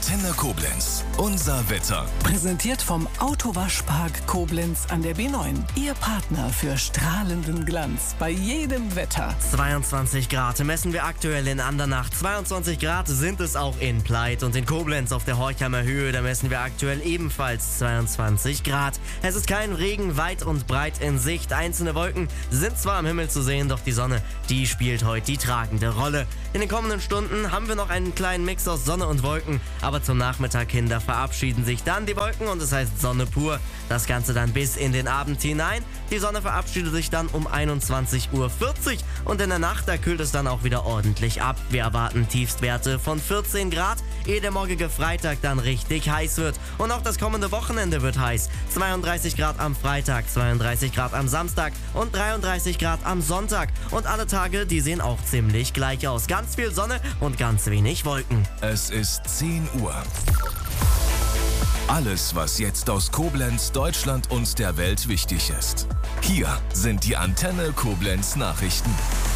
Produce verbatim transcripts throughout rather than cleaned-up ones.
Antenne Koblenz. Unser Wetter. Präsentiert vom Autowaschpark Koblenz an der B neun. Ihr Partner für strahlenden Glanz bei jedem Wetter. zweiundzwanzig Grad messen wir aktuell in Andernach. zweiundzwanzig Grad sind es auch in Pleit und in Koblenz auf der Horchheimer Höhe. Da messen wir aktuell ebenfalls zweiundzwanzig Grad. Es ist kein Regen weit und breit in Sicht. Einzelne Wolken sind zwar am Himmel zu sehen, doch die Sonne, die spielt heute die tragende Rolle. In den kommenden Stunden haben wir noch einen kleinen Mix aus Sonne und Wolken, aber zum Nachmittag hin, da verabschieden sich dann die Wolken und es heißt Sonne pur. Das Ganze dann bis in den Abend hinein. Die Sonne verabschiedet sich dann um einundzwanzig Uhr vierzig und in der Nacht, da kühlt es dann auch wieder ordentlich ab. Wir erwarten Tiefstwerte von vierzehn Grad, ehe der morgige Freitag dann richtig heiß wird. Und auch das kommende Wochenende wird heiß. zweiunddreißig Grad am Freitag, zweiunddreißig Grad am Samstag und dreiunddreißig Grad am Sonntag. Und alle Tage, die sehen auch ziemlich gleich aus. Ganz viel Sonne und ganz wenig Wolken. Es ist zehn Uhr. Alles, was jetzt aus Koblenz, Deutschland und der Welt wichtig ist. Hier sind die Antenne Koblenz Nachrichten.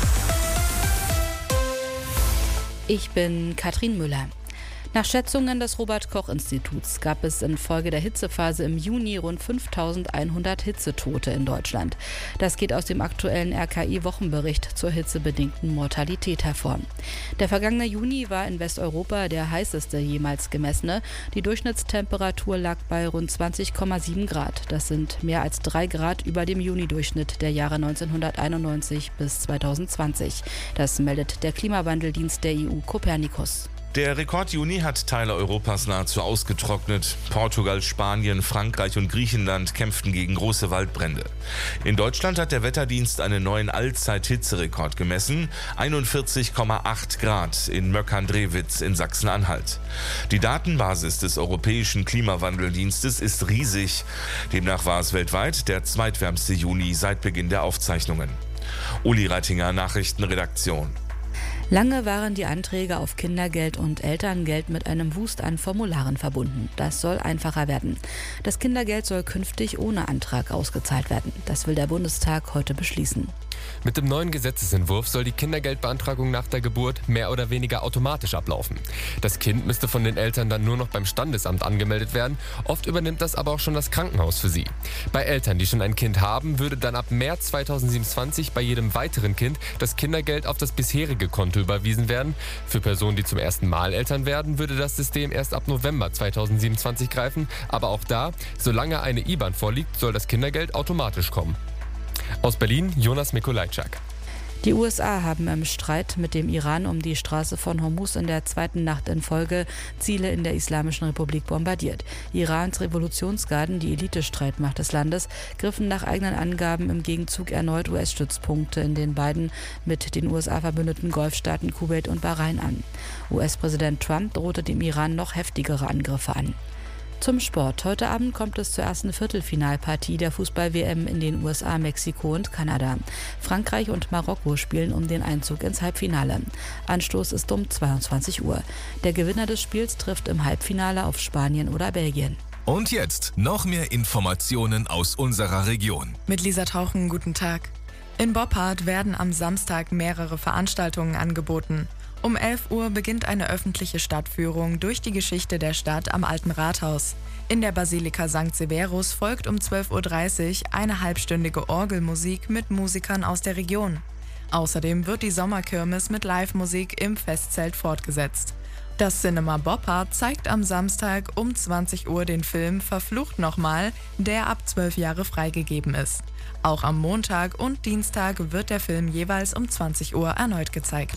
Ich bin Katrin Müller. Nach Schätzungen des Robert-Koch-Instituts gab es infolge der Hitzephase im Juni rund fünftausendeinhundert Hitzetote in Deutschland. Das geht aus dem aktuellen R K I-Wochenbericht zur hitzebedingten Mortalität hervor. Der vergangene Juni war in Westeuropa der heißeste jemals gemessene. Die Durchschnittstemperatur lag bei rund zwanzig Komma sieben Grad. Das sind mehr als drei Grad über dem Juni-Durchschnitt der Jahre neunzehnhunderteinundneunzig bis zweitausendzwanzig. Das meldet der Klimawandeldienst der E U Copernicus. Der Rekord-Juni hat Teile Europas nahezu ausgetrocknet. Portugal, Spanien, Frankreich und Griechenland kämpften gegen große Waldbrände. In Deutschland hat der Wetterdienst einen neuen Allzeit-Hitzerekord gemessen. einundvierzig Komma acht Grad in Möckern-Drewitz in Sachsen-Anhalt. Die Datenbasis des Europäischen Klimawandeldienstes ist riesig. Demnach war es weltweit der zweitwärmste Juni seit Beginn der Aufzeichnungen. Uli Reitinger, Nachrichtenredaktion. Lange waren die Anträge auf Kindergeld und Elterngeld mit einem Wust an Formularen verbunden. Das soll einfacher werden. Das Kindergeld soll künftig ohne Antrag ausgezahlt werden. Das will der Bundestag heute beschließen. Mit dem neuen Gesetzesentwurf soll die Kindergeldbeantragung nach der Geburt mehr oder weniger automatisch ablaufen. Das Kind müsste von den Eltern dann nur noch beim Standesamt angemeldet werden. Oft übernimmt das aber auch schon das Krankenhaus für sie. Bei Eltern, die schon ein Kind haben, würde dann ab März zweitausendsiebenundzwanzig bei jedem weiteren Kind das Kindergeld auf das bisherige Konto überwiesen werden. Für Personen, die zum ersten Mal Eltern werden, würde das System erst ab November zweitausendsiebenundzwanzig greifen. Aber auch da, solange eine I B A N vorliegt, soll das Kindergeld automatisch kommen. Aus Berlin, Jonas Mikolajczak. Die U S A haben im Streit mit dem Iran um die Straße von Hormuz in der zweiten Nacht in Folge Ziele in der Islamischen Republik bombardiert. Irans Revolutionsgarden, die Elitestreitmacht des Landes, griffen nach eigenen Angaben im Gegenzug erneut U S-Stützpunkte in den beiden mit den U S A verbündeten Golfstaaten Kuwait und Bahrain an. U S-Präsident Trump drohte dem Iran noch heftigere Angriffe an. Zum Sport. Heute Abend kommt es zur ersten Viertelfinalpartie der Fußball-W M in den U S A, Mexiko und Kanada. Frankreich und Marokko spielen um den Einzug ins Halbfinale. Anstoß ist um zweiundzwanzig Uhr. Der Gewinner des Spiels trifft im Halbfinale auf Spanien oder Belgien. Und jetzt noch mehr Informationen aus unserer Region. Mit Lisa Tauchen, guten Tag. In Boppard werden am Samstag mehrere Veranstaltungen angeboten. Um elf Uhr beginnt eine öffentliche Stadtführung durch die Geschichte der Stadt am Alten Rathaus. In der Basilika Sankt Severus folgt um zwölf Uhr dreißig eine halbstündige Orgelmusik mit Musikern aus der Region. Außerdem wird die Sommerkirmes mit Live-Musik im Festzelt fortgesetzt. Das Cinema Boppard zeigt am Samstag um zwanzig Uhr den Film Verflucht nochmal, der ab zwölf Jahre freigegeben ist. Auch am Montag und Dienstag wird der Film jeweils um zwanzig Uhr erneut gezeigt.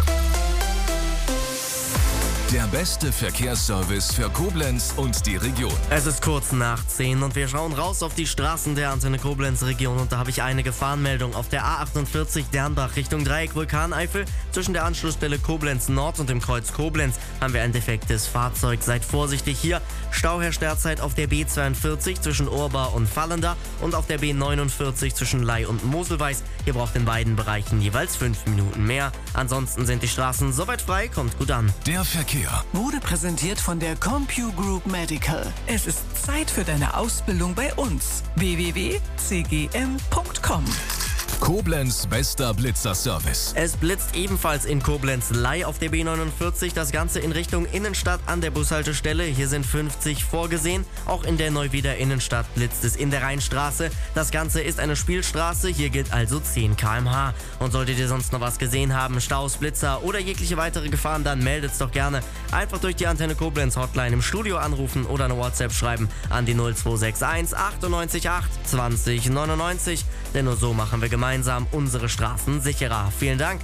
Der beste Verkehrsservice für Koblenz und die Region. Es ist kurz nach zehn und wir schauen raus auf die Straßen der Antenne Koblenz Region und da habe ich eine Gefahrenmeldung auf der A achtundvierzig Dernbach Richtung Dreieck Vulkaneifel. Zwischen der Anschlussstelle Koblenz Nord und dem Kreuz Koblenz haben wir ein defektes Fahrzeug. Seid vorsichtig hier. Stau herrscht derzeit auf der B zweiundvierzig zwischen Urbar und Fallenda und auf der B neunundvierzig zwischen Ley und Moselweiß. Ihr braucht in beiden Bereichen jeweils fünf Minuten mehr. Ansonsten sind die Straßen soweit frei, kommt gut an. Der Verkehr wurde präsentiert von der CompuGroup Medical. Es ist Zeit für deine Ausbildung bei uns. w w w punkt c g m punkt com Koblenz bester Blitzerservice. Es blitzt ebenfalls in Koblenz-Ley auf der B neunundvierzig, das Ganze in Richtung Innenstadt an der Bushaltestelle. Hier sind fünfzig vorgesehen. Auch in der Neuwieder Innenstadt blitzt es in der Rheinstraße. Das Ganze ist eine Spielstraße, hier gilt also zehn Kilometer pro Stunde. Und solltet ihr sonst noch was gesehen haben, Staus, Blitzer oder jegliche weitere Gefahren, dann meldet's doch gerne. Einfach durch die Antenne Koblenz Hotline im Studio anrufen oder eine WhatsApp schreiben an die null zwei sechs eins achtundneunzig acht zwanzig neunundneunzig. Denn nur so machen wir gemeinsam unsere Straßen sicherer. Vielen Dank.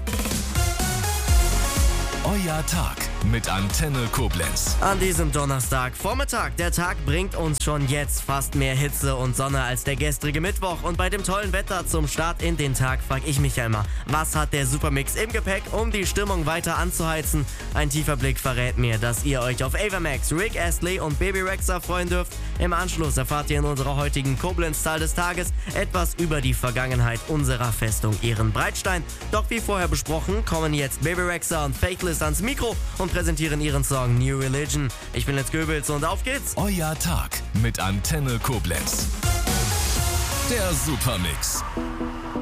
Euer Tag mit Antenne Koblenz. An diesem Donnerstagvormittag. Der Tag bringt uns schon jetzt fast mehr Hitze und Sonne als der gestrige Mittwoch. Und bei dem tollen Wetter zum Start in den Tag frage ich mich ja immer, was hat der Supermix im Gepäck, um die Stimmung weiter anzuheizen? Ein tiefer Blick verrät mir, dass ihr euch auf Ava Max, Rick Astley und Baby Rexha freuen dürft. Im Anschluss erfahrt ihr in unserer heutigen Koblenz-Zahl des Tages etwas über die Vergangenheit unserer Festung Ehrenbreitstein. Doch wie vorher besprochen, kommen jetzt Baby Rexha und Faithless ans Mikro und präsentieren ihren Song New Religion. Ich bin Let's Goebbels und auf geht's! Euer Tag mit Antenne Koblenz. Der Supermix.